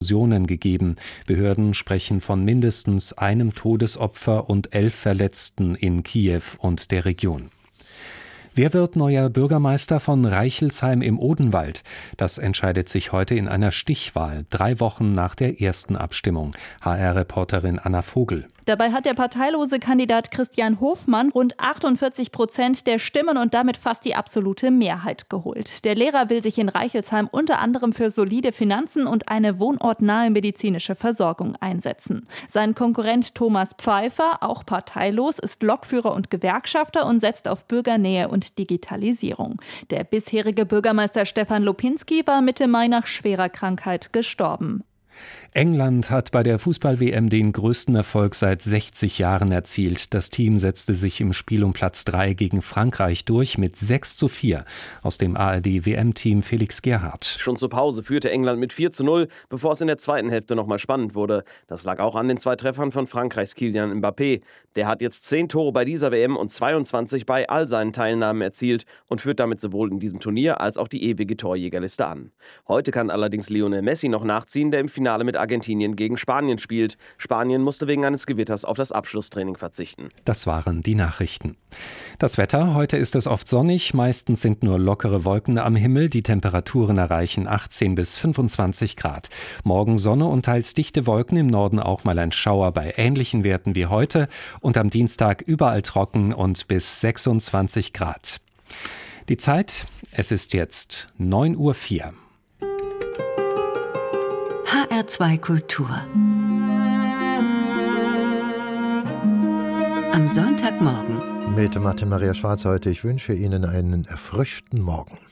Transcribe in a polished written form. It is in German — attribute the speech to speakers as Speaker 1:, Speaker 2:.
Speaker 1: Explosionen gegeben. Behörden sprechen von mindestens einem Todesopfer und 11 Verletzten in Kiew und der Region. Wer wird neuer Bürgermeister von Reichelsheim im Odenwald? Das entscheidet sich heute in einer Stichwahl, 3 Wochen nach der ersten Abstimmung. HR-Reporterin Anna Vogel.
Speaker 2: Dabei hat der parteilose Kandidat Christian Hofmann rund 48% der Stimmen und damit fast die absolute Mehrheit geholt. Der Lehrer will sich in Reichelsheim unter anderem für solide Finanzen und eine wohnortnahe medizinische Versorgung einsetzen. Sein Konkurrent Thomas Pfeiffer, auch parteilos, ist Lokführer und Gewerkschafter und setzt auf Bürgernähe und Digitalisierung. Der bisherige Bürgermeister Stefan Lopinski war Mitte Mai nach schwerer Krankheit gestorben.
Speaker 1: England hat bei der Fußball-WM den größten Erfolg seit 60 Jahren erzielt. Das Team setzte sich im Spiel um Platz 3 gegen Frankreich durch mit 6:4. Aus dem ARD-WM-Team Felix Gerhardt.
Speaker 3: Schon zur Pause führte England mit 4:0, bevor es in der zweiten Hälfte nochmal spannend wurde. Das lag auch an den 2 Treffern von Frankreichs Kylian Mbappé. Der hat jetzt 10 Tore bei dieser WM und 22 bei all seinen Teilnahmen erzielt und führt damit sowohl in diesem Turnier als auch die ewige Torjägerliste an. Heute kann allerdings Lionel Messi noch nachziehen, der im Finale mit Argentinien gegen Spanien spielt. Spanien musste wegen eines Gewitters auf das Abschlusstraining verzichten.
Speaker 1: Das waren die Nachrichten. Das Wetter: Heute ist es oft sonnig, meistens sind nur lockere Wolken am Himmel. Die Temperaturen erreichen 18 bis 25 Grad. Morgen Sonne und teils dichte Wolken, im Norden auch mal ein Schauer bei ähnlichen Werten wie heute. Und am Dienstag überall trocken und bis 26 Grad. Die Zeit: Es ist jetzt 9:04 Uhr.
Speaker 4: HR2 Kultur. Am Sonntagmorgen
Speaker 5: Mit Martin Maria Schwarz heute. Ich wünsche Ihnen einen erfrischten Morgen.